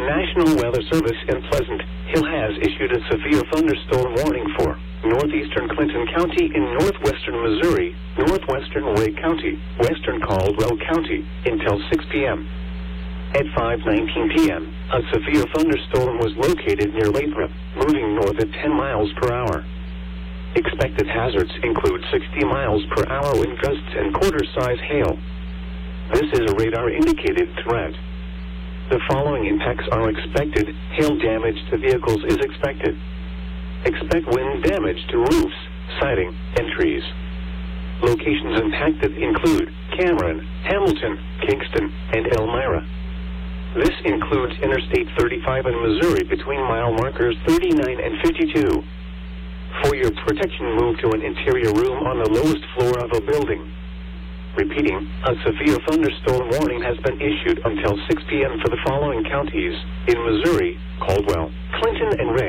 National Weather Service in Pleasant Hill has issued a severe thunderstorm warning for northeastern Clinton County in northwestern Missouri, northwestern Wake County, western Caldwell County, until 6 p.m. At 5:19 p.m., a severe thunderstorm was located near Lathrop, moving north at 10 miles per hour. Expected hazards include 60 miles per hour wind gusts and quarter-size hail. This is a radar-indicated threat. The following impacts are expected. Hail damage to vehicles is expected. Expect wind damage to roofs, siding, and trees. Locations impacted include Cameron, Hamilton, Kingston, and Elmira. This includes Interstate 35 in Missouri between mile markers 39 and 52. For your protection, move to an interior room on the lowest floor of a building. Repeating, a severe thunderstorm warning has been issued until 6 p.m. for the following counties in Missouri: Caldwell, Clinton, and Ray.